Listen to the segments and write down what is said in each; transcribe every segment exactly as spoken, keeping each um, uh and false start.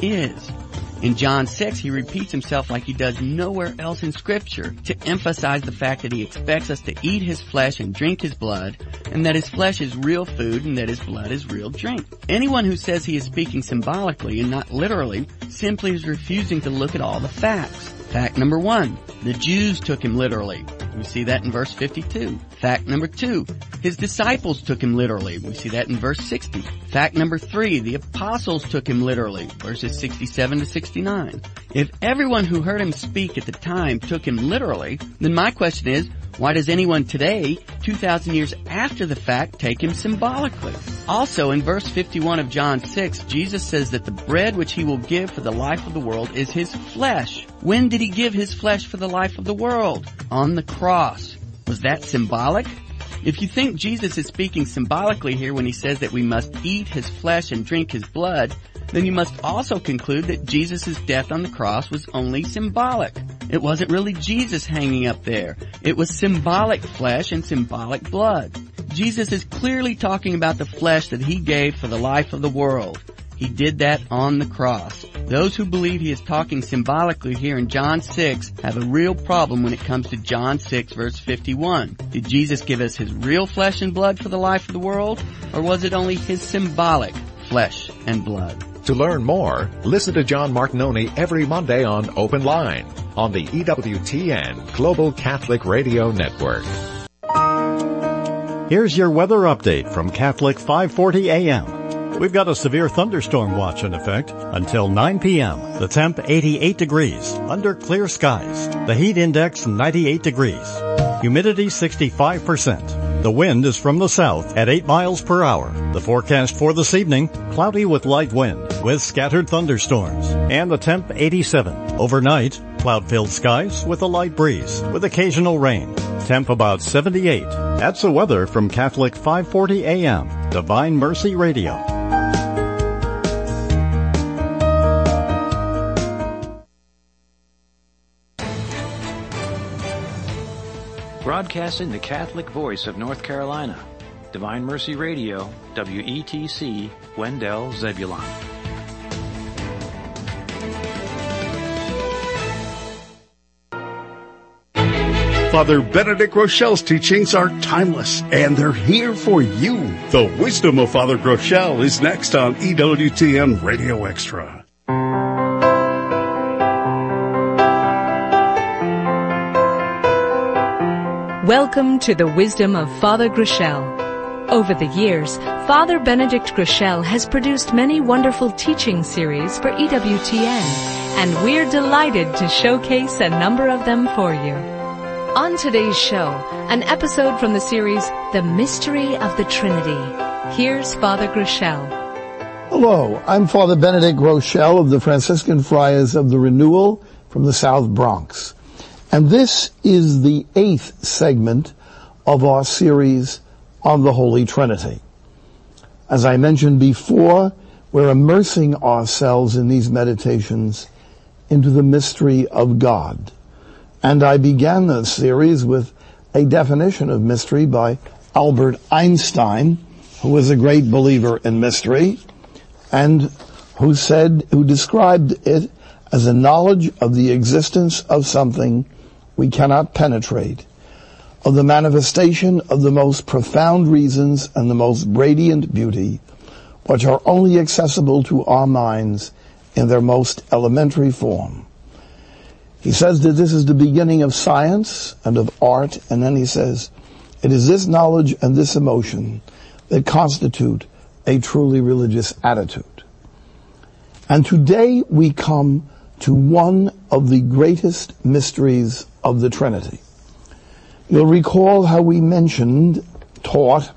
is. In John six, he repeats himself like he does nowhere else in Scripture to emphasize the fact that he expects us to eat his flesh and drink his blood, and that his flesh is real food and that his blood is real drink. Anyone who says he is speaking symbolically and not literally simply is refusing to look at all the facts. Fact number one, the Jews took him literally. We see that in verse fifty-two. Fact number two, his disciples took him literally. We see that in verse sixty. Fact number three, the apostles took him literally. Verses sixty-seven to sixty-nine. If everyone who heard him speak at the time took him literally, then my question is, why does anyone today, two thousand years after the fact, take him symbolically? Also, in verse fifty-one of John six, Jesus says that the bread which he will give for the life of the world is his flesh. When did he give his flesh for the life of the world? On the cross. Was that symbolic? If you think Jesus is speaking symbolically here when he says that we must eat his flesh and drink his blood, then you must also conclude that Jesus' death on the cross was only symbolic. It wasn't really Jesus hanging up there. It was symbolic flesh and symbolic blood. Jesus is clearly talking about the flesh that he gave for the life of the world. He did that on the cross. Those who believe he is talking symbolically here in John six have a real problem when it comes to John six verse fifty-one. Did Jesus give us his real flesh and blood for the life of the world? Or was it only his symbolic flesh and blood? To learn more, listen to John Martinoni every Monday on Open Line on the E W T N Global Catholic Radio Network. Here's your weather update from Catholic five forty A M. We've got a severe thunderstorm watch in effect until nine p.m. The temp eighty-eight degrees, under clear skies. The heat index ninety-eight degrees. Humidity sixty-five percent. The wind is from the south at eight miles per hour. The forecast for this evening, cloudy with light wind with scattered thunderstorms. And the temp eighty-seven. Overnight, cloud-filled skies with a light breeze with occasional rain. Temp about seventy-eight. That's the weather from Catholic five forty A M. Divine Mercy Radio. Broadcasting the Catholic voice of North Carolina, Divine Mercy Radio, W E T C, Wendell, Zebulon. Father Benedict Groeschel's teachings are timeless, and they're here for you. The Wisdom of Father Groeschel is next on E W T N Radio Extra. Welcome to the Wisdom of Father Groeschel. Over the years, Father Benedict Groeschel has produced many wonderful teaching series for E W T N, and we're delighted to showcase a number of them for you. On today's show, an episode from the series, The Mystery of the Trinity. Here's Father Groeschel. Hello, I'm Father Benedict Groeschel of the Franciscan Friars of the Renewal from the South Bronx. And this is the eighth segment of our series on the Holy Trinity. As I mentioned before, we're immersing ourselves in these meditations into the mystery of God. And I began the series with a definition of mystery by Albert Einstein, who was a great believer in mystery, and who said, who described it as a knowledge of the existence of something we cannot penetrate, of the manifestation of the most profound reasons and the most radiant beauty, which are only accessible to our minds in their most elementary form. He says that this is the beginning of science and of art, and then he says, it is this knowledge and this emotion that constitute a truly religious attitude. And today we come to one of the greatest mysteries of the Trinity. You'll recall how we mentioned, taught,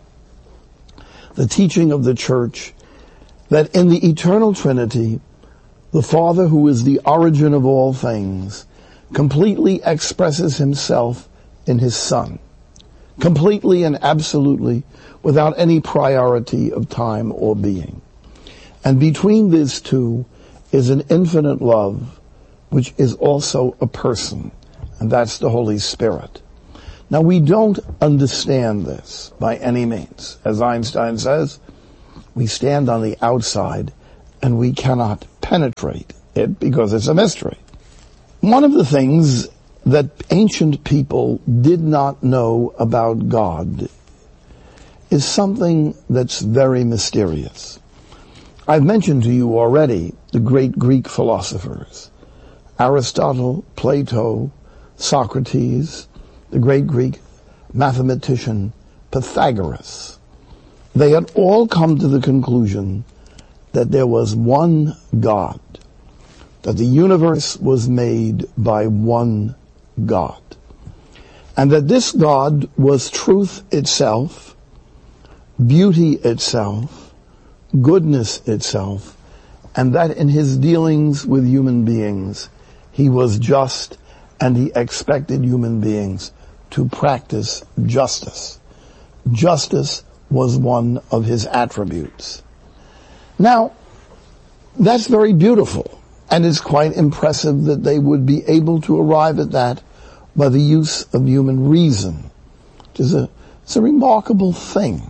the teaching of the Church, that in the eternal Trinity, the Father, who is the origin of all things, completely expresses himself in his Son, completely and absolutely, without any priority of time or being. And between these two is an infinite love, which is also a person, and that's the Holy Spirit. Now, we don't understand this by any means. As Einstein says, we stand on the outside and we cannot penetrate it because it's a mystery. One of the things that ancient people did not know about God is something that's very mysterious. I've mentioned to you already the great Greek philosophers, Aristotle, Plato, Socrates, the great Greek mathematician Pythagoras. They had all come to the conclusion that there was one God, that the universe was made by one God, and that this God was truth itself, beauty itself, goodness itself, and that in his dealings with human beings, he was just and he expected human beings to practice justice. Justice was one of his attributes. Now, that's very beautiful, and it's quite impressive that they would be able to arrive at that by the use of human reason, which is a, it's a remarkable thing.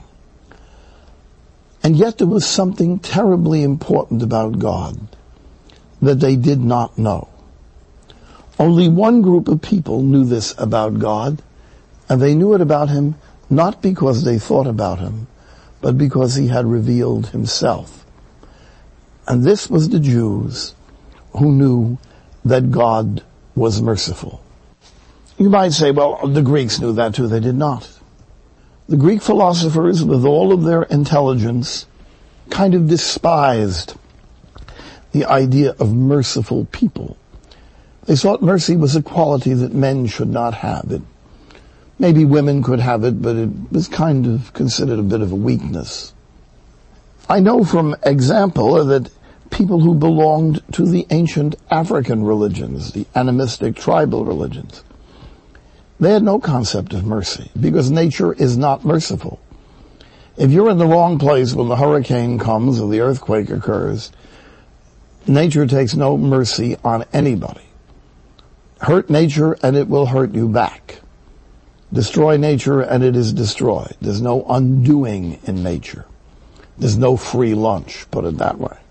And yet there was something terribly important about God that they did not know. Only one group of people knew this about God, and they knew it about him not because they thought about him, but because he had revealed himself. And this was the Jews who knew that God was merciful. You might say, well, the Greeks knew that too. They did not. The Greek philosophers, with all of their intelligence, kind of despised the idea of merciful people. They thought mercy was a quality that men should not have. It, maybe women could have it, but it was kind of considered a bit of a weakness. I know from example that people who belonged to the ancient African religions, the animistic tribal religions, they had no concept of mercy because nature is not merciful. If you're in the wrong place when the hurricane comes or the earthquake occurs, nature takes no mercy on anybody. Hurt nature and it will hurt you back. Destroy nature and it is destroyed. There's no undoing in nature. There's no free lunch, put it that way.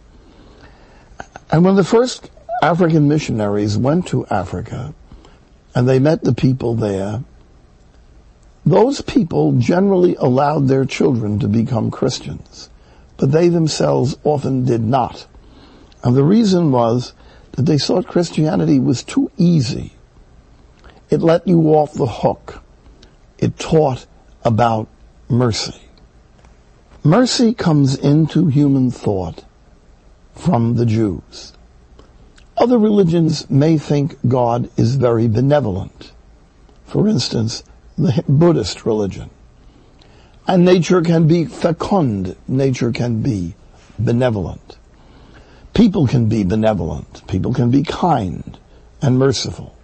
And when the first African missionaries went to Africa and they met the people there, those people generally allowed their children to become Christians, but they themselves often did not. And the reason was that they thought Christianity was too easy. It let you off the hook. It taught about mercy. Mercy comes into human thought from the Jews. Other religions may think God is very benevolent. For instance, the Buddhist religion. And nature can be fecund. Nature can be benevolent. People can be benevolent. People can be kind and merciful.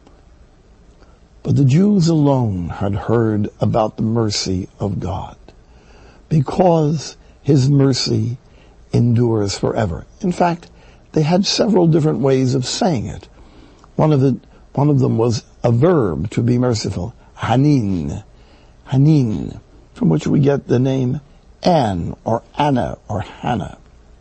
But the Jews alone had heard about the mercy of God because his mercy endures forever. In fact, they had several different ways of saying it. One of the, one of them was a verb to be merciful. Hanin. Hanin, from which we get the name Anne or Anna or Hannah.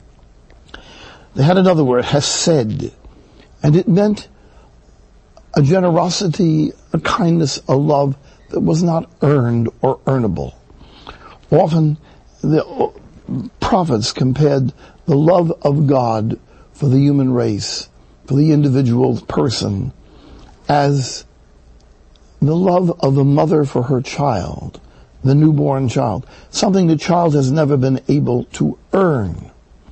They had another word, hesed, and it meant a generosity, a kindness, a love that was not earned or earnable. Often the prophets compared the love of God for the human race, for the individual person, as the love of a mother for her child, the newborn child, something the child has never been able to earn.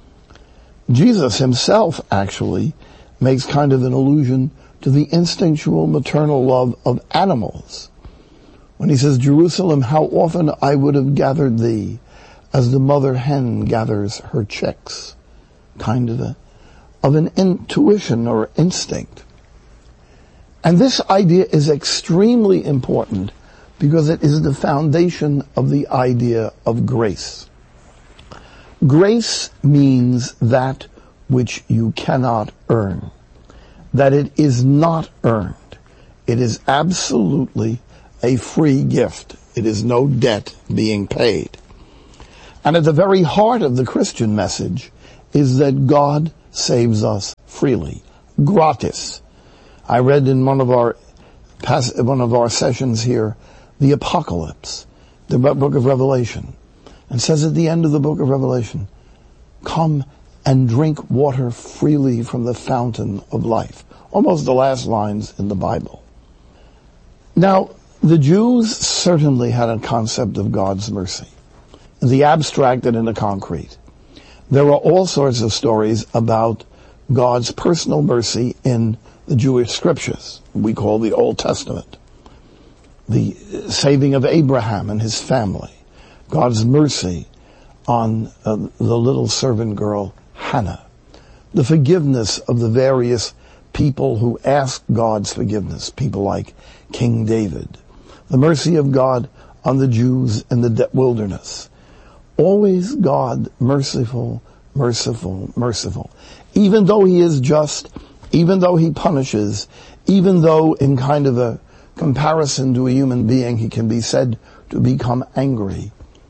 Jesus himself actually makes kind of an allusion to the instinctual maternal love of animals when he says, Jerusalem, how often I would have gathered thee as the mother hen gathers her chicks. Kind of a, of an intuition or instinct. And this idea is extremely important because it is the foundation of the idea of grace. Grace means that which you cannot earn, that it is not earned. It is absolutely a free gift. It is no debt being paid. And at the very heart of the Christian message is that God saves us freely. Gratis. I read in one of our one of our sessions here, the Apocalypse, the book of Revelation, and says at the end of the book of Revelation, come and drink water freely from the fountain of life. Almost the last lines in the Bible. Now, the Jews certainly had a concept of God's mercy, in the abstract and in the concrete. There are all sorts of stories about God's personal mercy in the Jewish scriptures, we call the Old Testament. The saving of Abraham and his family, God's mercy on uh, the little servant girl Hannah, the forgiveness of the various people who asked God's forgiveness, people like King David, the mercy of God on the Jews in the de- wilderness. Always God merciful, merciful, merciful. Even though he is just, even though he punishes, even though in kind of a comparison to a human being he can be said to become angry,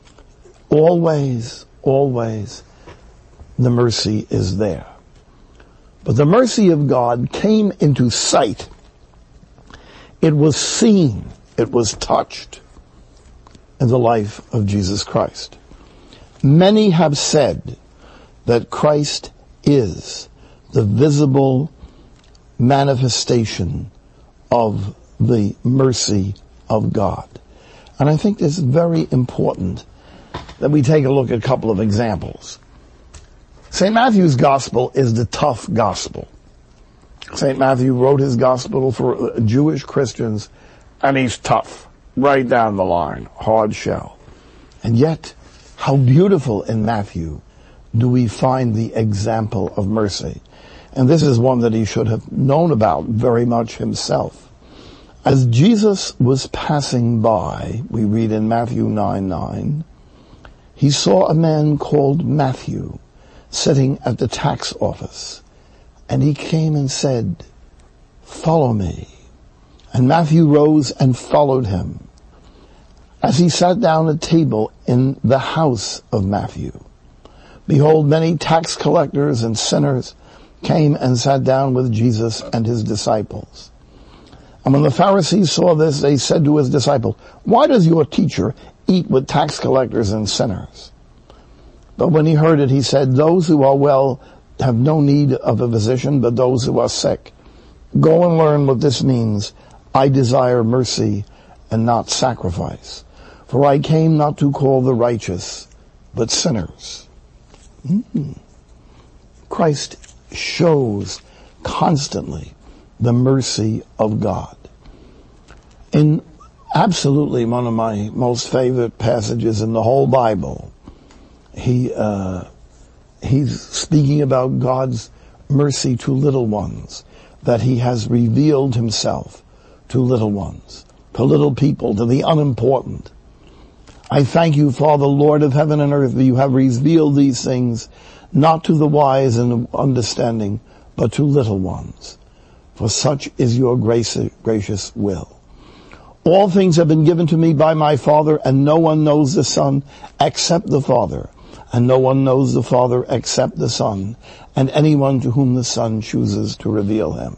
always, always the mercy is there. But the mercy of God came into sight. It was seen, it was touched in the life of Jesus Christ. Many have said that Christ is the visible manifestation of the mercy of God. And I think it's very important that we take a look at a couple of examples. Saint Matthew's gospel is the tough gospel. Saint Matthew wrote his gospel for Jewish Christians, and he's tough, right down the line, hard shell. And yet, how beautiful in Matthew do we find the example of mercy. And this is one that he should have known about very much himself. As Jesus was passing by, we read in Matthew nine nine, he saw a man called Matthew sitting at the tax office, and he came and said, follow me. And Matthew rose and followed him. As he sat down at table in the house of Matthew, behold, many tax collectors and sinners came and sat down with Jesus and his disciples. And when the Pharisees saw this, they said to his disciples, why does your teacher eat with tax collectors and sinners? But when he heard it, he said, those who are well have no need of a physician, but those who are sick. Go and learn what this means. I desire mercy and not sacrifice. For I came not to call the righteous, but sinners. Mm-hmm. Christ shows constantly the mercy of God. In absolutely one of my most favorite passages in the whole Bible, he uh, he's speaking about God's mercy to little ones, that he has revealed himself to little ones, to little people, to the unimportant. I thank you, Father, Lord of heaven and earth, that you have revealed these things not to the wise and understanding, but to little ones. For such is your grace, gracious will. All things have been given to me by my Father, and no one knows the Son except the Father, and no one knows the Father except the Son, and anyone to whom the Son chooses to reveal him.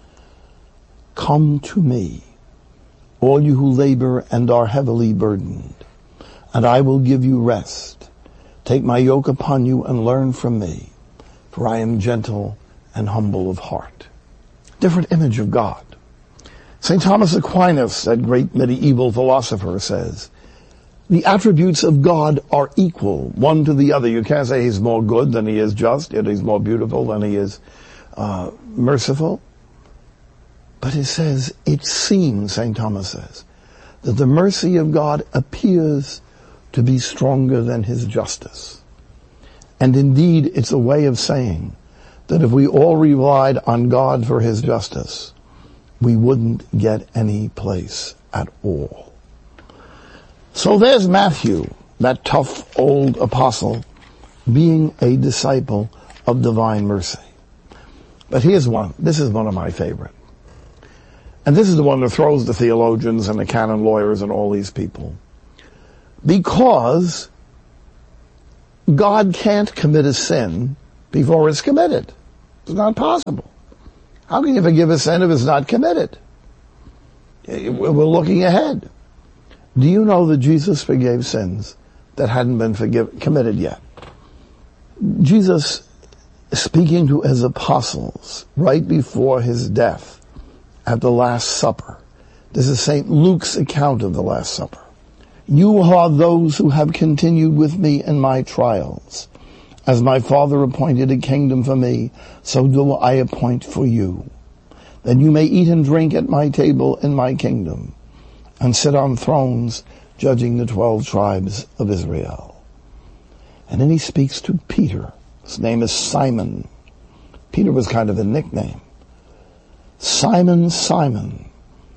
Come to me, all you who labor and are heavily burdened, and I will give you rest. Take my yoke upon you and learn from me, for I am gentle and humble of heart. Different image of God. Saint Thomas Aquinas, that great medieval philosopher, says, the attributes of God are equal, one to the other. You can't say he's more good than he is just, yet he's more beautiful than he is uh, merciful. But it says, it seems, Saint Thomas says, that the mercy of God appears to be stronger than his justice. And indeed, it's a way of saying that if we all relied on God for his justice, we wouldn't get any place at all. So there's Matthew, that tough old apostle, being a disciple of divine mercy. But here's one. This is one of my favorite. And this is the one that throws the theologians and the canon lawyers and all these people. Because God can't commit a sin before it's committed. It's not possible. How can you forgive a sin if it's not committed? We're looking ahead. Do you know that Jesus forgave sins that hadn't been forgive, committed yet? Jesus, speaking to his apostles right before his death at the Last Supper. This is Saint Luke's account of the Last Supper. You are those who have continued with me in my trials. As my Father appointed a kingdom for me, so do I appoint for you, that you may eat and drink at my table in my kingdom, and sit on thrones judging the twelve tribes of Israel. And then he speaks to Peter. His name is Simon. Peter was kind of a nickname. Simon, Simon,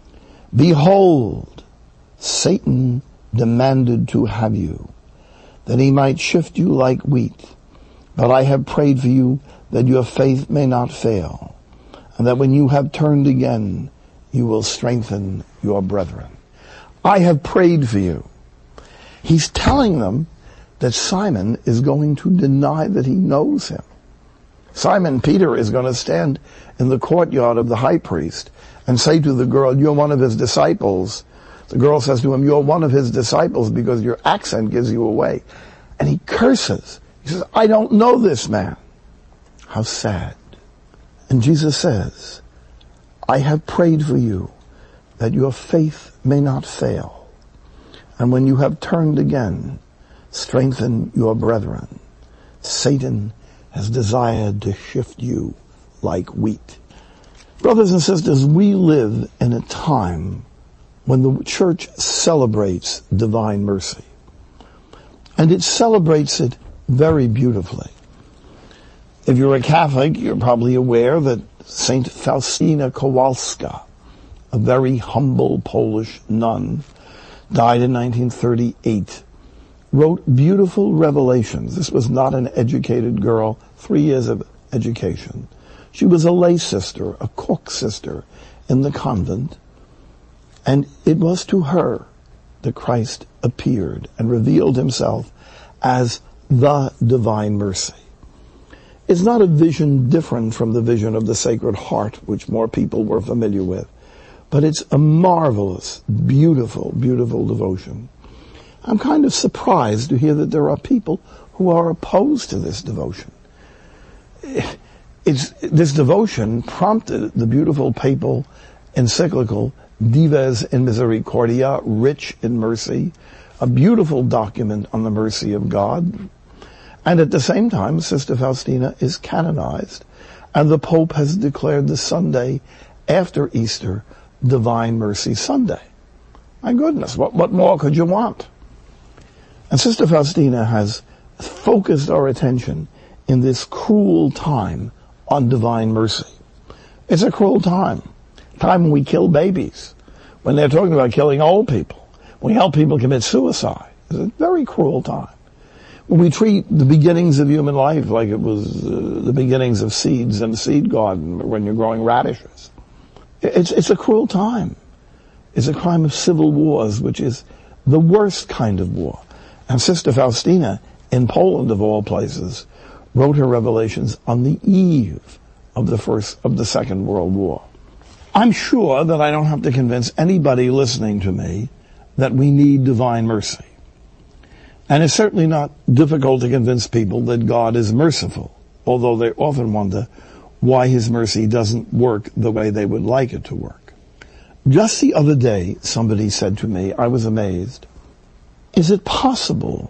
behold, Satan demanded to have you, that he might shift you like wheat. But I have prayed for you that your faith may not fail, and that when you have turned again, you will strengthen your brethren. I have prayed for you. He's telling them that Simon is going to deny that he knows him. Simon Peter is going to stand in the courtyard of the high priest and say to the girl, you're one of his disciples. The girl says to him, you're one of his disciples because your accent gives you away. And he curses. He says, I don't know this man. How sad. And Jesus says, I have prayed for you that your faith may not fail. And when you have turned again, strengthen your brethren. Satan has desired to shift you like wheat. Brothers and sisters, we live in a time when the church celebrates divine mercy. And it celebrates it very beautifully. If you're a Catholic, you're probably aware that Saint Faustina Kowalska, a very humble Polish nun, died in nineteen thirty-eight, wrote beautiful revelations. This was not an educated girl, three years of education. She was a lay sister, a cook sister in the convent, and it was to her that Christ appeared and revealed himself as the divine mercy. It's not a vision different from the vision of the Sacred Heart, which more people were familiar with, but it's a marvelous, beautiful, beautiful devotion. I'm kind of surprised to hear that there are people who are opposed to this devotion. It's, this devotion prompted the beautiful papal encyclical Dives in Misericordia, Rich in Mercy, a beautiful document on the mercy of God. And at the same time, Sister Faustina is canonized, and the Pope has declared the Sunday after Easter Divine Mercy Sunday. My goodness, what, what more could you want? And Sister Faustina has focused our attention in this cruel time on divine mercy. It's a cruel time. Time when we kill babies, when they're talking about killing old people, when we help people commit suicide. It's a very cruel time. When we treat the beginnings of human life like it was uh, the beginnings of seeds in a seed garden when you're growing radishes. It's, it's a cruel time. It's a crime of civil wars, which is the worst kind of war. And Sister Faustina, in Poland of all places, wrote her revelations on the eve of the first, of the Second World War. I'm sure that I don't have to convince anybody listening to me that we need divine mercy. And it's certainly not difficult to convince people that God is merciful, although they often wonder why his mercy doesn't work the way they would like it to work. Just the other day, somebody said to me, I was amazed, is it possible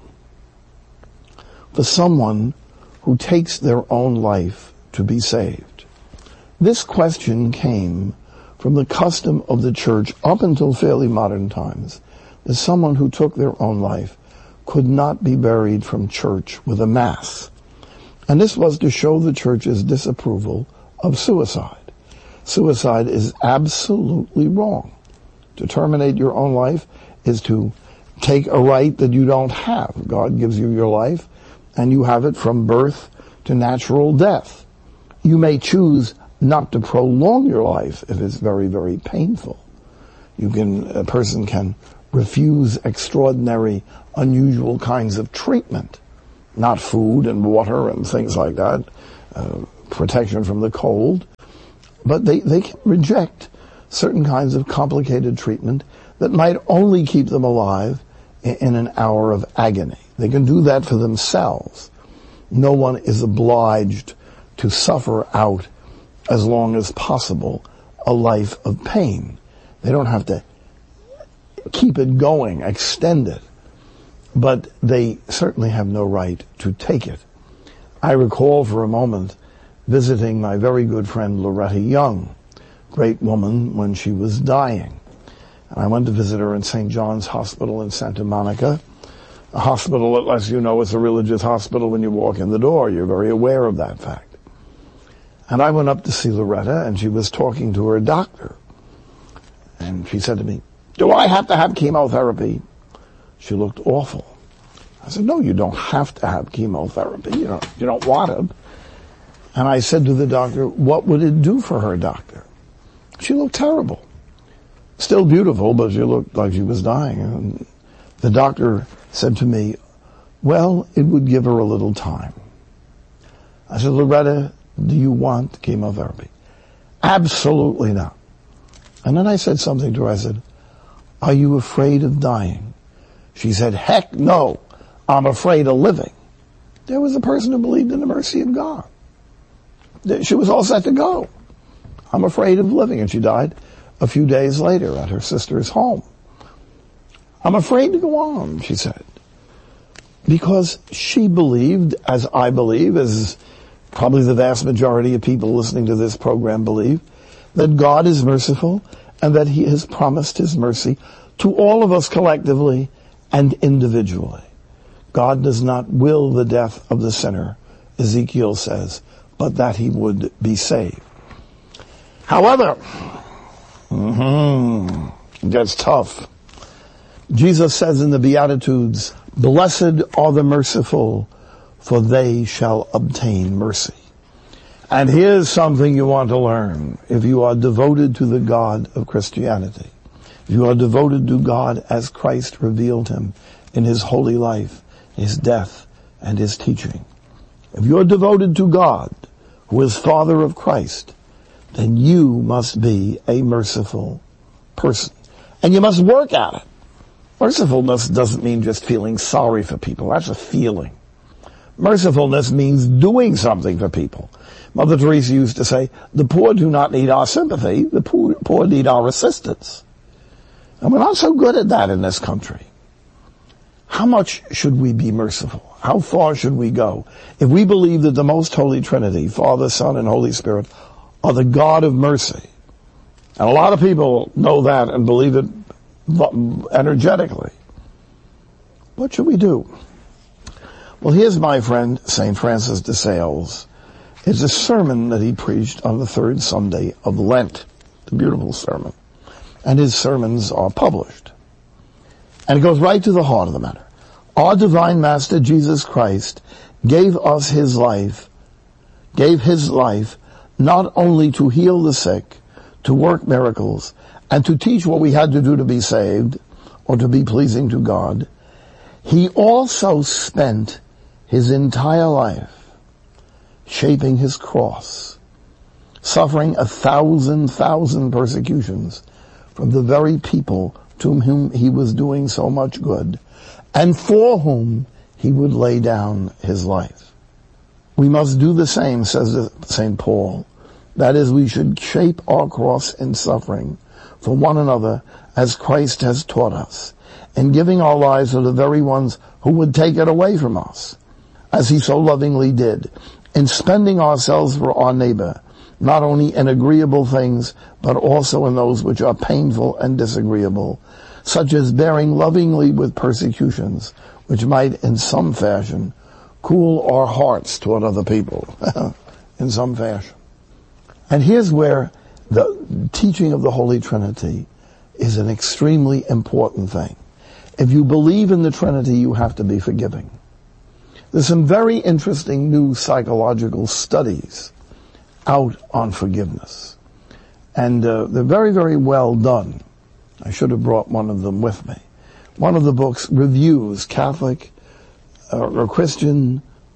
for someone who takes their own life to be saved? This question came from the custom of the church up until fairly modern times, that someone who took their own life could not be buried from church with a mass. And this was to show the church's disapproval of suicide. Suicide is absolutely wrong. To terminate your own life is to take a right that you don't have. God gives you your life, and you have it from birth to natural death. You may choose not to prolong your life if it's very, very painful. You can, a person can refuse extraordinary, unusual kinds of treatment, not food and water and things like that, uh, protection from the cold, but they, they can reject certain kinds of complicated treatment that might only keep them alive in, in an hour of agony. They can do that for themselves. No one is obliged to suffer out as long as possible a life of pain. They don't have to keep it going, extend it, but they certainly have no right to take it. I recall for a moment visiting my very good friend Loretta Young, great woman, when she was dying. And I went to visit her in Saint John's Hospital in Santa Monica, a hospital that lets you know it's a religious hospital when you walk in the door. You're very aware of that fact. And I went up to see Loretta, and she was talking to her doctor. And she said to me, "Do I have to have chemotherapy?" She looked awful. I said, "No, you don't have to have chemotherapy. You don't, you don't want it." And I said to the doctor, "What would it do for her, doctor?" She looked terrible. Still beautiful, but she looked like she was dying. And the doctor said to me, "Well, it would give her a little time." I said, "Loretta, do you want chemotherapy?" "Absolutely not." And then I said something to her. I said, "Are you afraid of dying?" She said, "Heck no, I'm afraid of living." There was a person who believed in the mercy of God. She was all set to go. "I'm afraid of living." And she died a few days later at her sister's home. "I'm afraid to go on," she said. Because she believed, as I believe, as probably the vast majority of people listening to this program believe, that God is merciful and that He has promised His mercy to all of us collectively and individually. God does not will the death of the sinner, Ezekiel says, but that he would be saved. However, mm-hmm, it gets tough. Jesus says in the Beatitudes, "Blessed are the merciful, for they shall obtain mercy." And here's something you want to learn. If you are devoted to the God of Christianity, if you are devoted to God as Christ revealed Him in His holy life, His death, and His teaching, if you're devoted to God, who is Father of Christ, then you must be a merciful person. And you must work at it. Mercifulness doesn't mean just feeling sorry for people. That's a feeling. Mercifulness means doing something for people. Mother Teresa used to say, "The poor do not need our sympathy, the poor, poor need our assistance." And we're not so good at that in this country. How much should we be merciful? How far should we go? If we believe that the most holy Trinity, Father, Son, and Holy Spirit, are the God of mercy, and a lot of people know that and believe it energetically, what should we do? Well, here's my friend, Saint Francis de Sales. It's a sermon that he preached on the third Sunday of Lent. It's a beautiful sermon. And his sermons are published. And it goes right to the heart of the matter. Our divine Master Jesus Christ gave us His life, gave His life not only to heal the sick, to work miracles, and to teach what we had to do to be saved, or to be pleasing to God. He also spent His entire life shaping His cross, suffering a thousand, thousand persecutions from the very people to whom He was doing so much good, and for whom He would lay down His life. We must do the same, says Saint Paul. That is, we should shape our cross in suffering for one another as Christ has taught us, in giving our lives to the very ones who would take it away from us, as He so lovingly did, in spending ourselves for our neighbor, not only in agreeable things, but also in those which are painful and disagreeable, such as bearing lovingly with persecutions, which might in some fashion cool our hearts toward other people, in some fashion. And here's where the teaching of the Holy Trinity is an extremely important thing. If you believe in the Trinity, you have to be forgiving. There's some very interesting new psychological studies out on forgiveness. And uh, they're very, very well done. I should have brought one of them with me. One of the books reviews Catholic uh, or Christian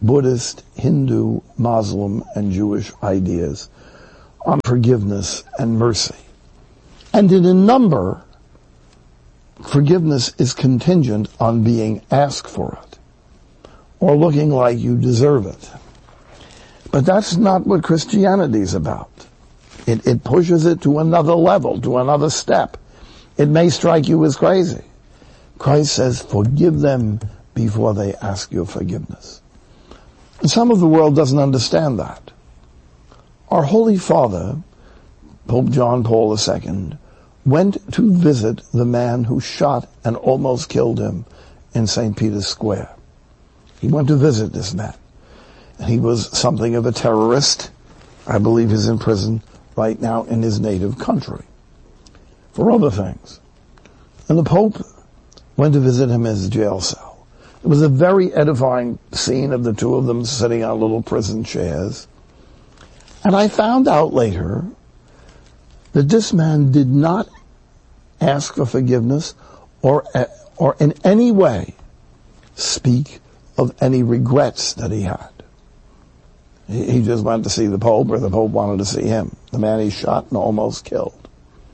Buddhist, Hindu, Muslim, and Jewish ideas on forgiveness and mercy. And in a number, forgiveness is contingent on being asked for it, or looking like you deserve it. But that's not what Christianity is about. It, it pushes it to another level, to another step. It may strike you as crazy. Christ says, forgive them before they ask your forgiveness. And some of the world doesn't understand that. Our Holy Father, Pope John Paul the Second, went to visit the man who shot and almost killed him in Saint Peter's Square. He went to visit this man. And he was something of a terrorist. I believe he's in prison right now in his native country for other things. And the Pope went to visit him in his jail cell. It was a very edifying scene of the two of them sitting on little prison chairs. And I found out later that this man did not ask for forgiveness or, or in any way speak of any regrets that he had. He just went to see the Pope, or the Pope wanted to see him, the man he shot and almost killed.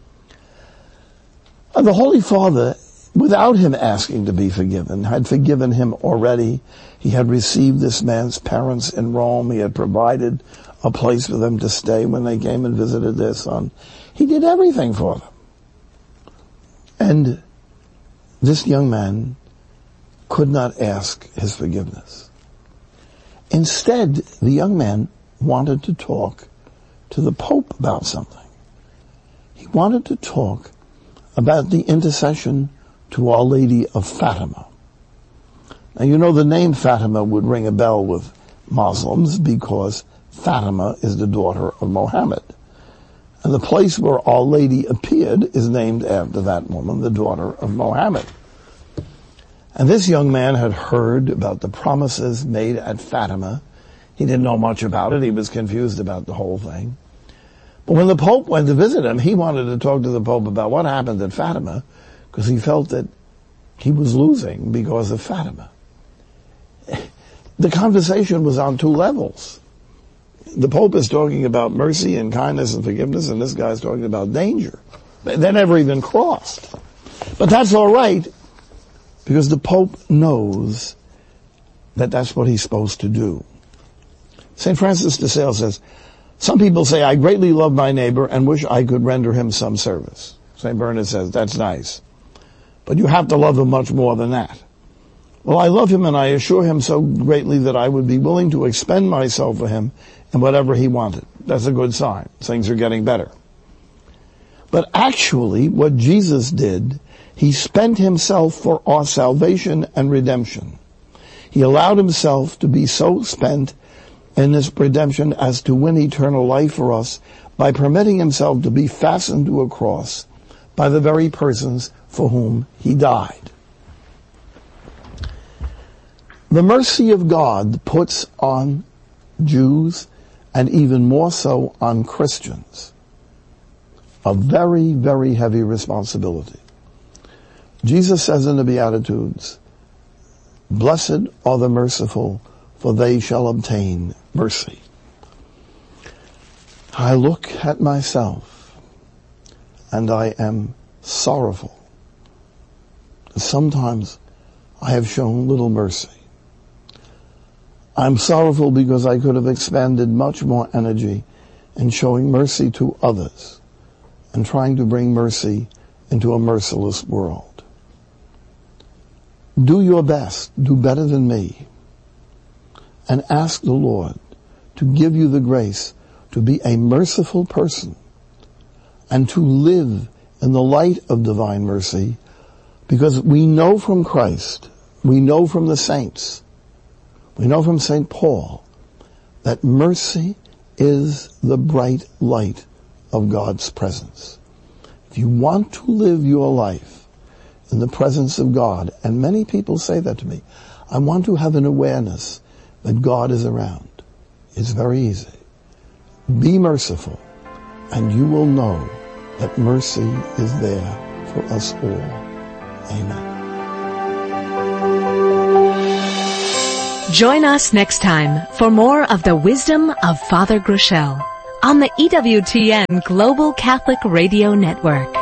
And the Holy Father, without him asking to be forgiven, had forgiven him already. He had received this man's parents in Rome. He had provided a place for them to stay when they came and visited their son. He did everything for them. And this young man could not ask his forgiveness. Instead, the young man wanted to talk to the Pope about something. He wanted to talk about the intercession to Our Lady of Fatima. Now, you know, the name Fatima would ring a bell with Muslims because Fatima is the daughter of Muhammad. And the place where Our Lady appeared is named after that woman, the daughter of Muhammad. And this young man had heard about the promises made at Fatima. He didn't know much about it. He was confused about the whole thing. But when the Pope went to visit him, he wanted to talk to the Pope about what happened at Fatima, because he felt that he was losing because of Fatima. The conversation was on two levels. The Pope is talking about mercy and kindness and forgiveness, and this guy's talking about danger. They never even crossed. But that's all right, because the Pope knows that that's what he's supposed to do. Saint Francis de Sales says, some people say, I greatly love my neighbor and wish I could render him some service. Saint Bernard says, that's nice. But you have to love him much more than that. Well, I love him and I assure him so greatly that I would be willing to expend myself for him and whatever he wanted. That's a good sign. Things are getting better. But actually, what Jesus did, he spent himself for our salvation and redemption. He allowed himself to be so spent in this redemption as to win eternal life for us by permitting himself to be fastened to a cross by the very persons for whom he died. The mercy of God puts on Jews, and even more so on Christians, a very, very heavy responsibility. Jesus says in the Beatitudes, blessed are the merciful, for they shall obtain mercy. I look at myself, and I am sorrowful. Sometimes I have shown little mercy. I'm sorrowful because I could have expended much more energy in showing mercy to others and trying to bring mercy into a merciless world. Do your best, do better than me, and ask the Lord to give you the grace to be a merciful person and to live in the light of divine mercy, because we know from Christ, we know from the saints, we know from Saint Paul that mercy is the bright light of God's presence. If you want to live your life in the presence of God, and many people say that to me, I want to have an awareness that God is around. It's very easy. Be merciful, and you will know that mercy is there for us all. Amen. Join us next time for more of the wisdom of Father Groeschel on the E W T N Global Catholic Radio Network.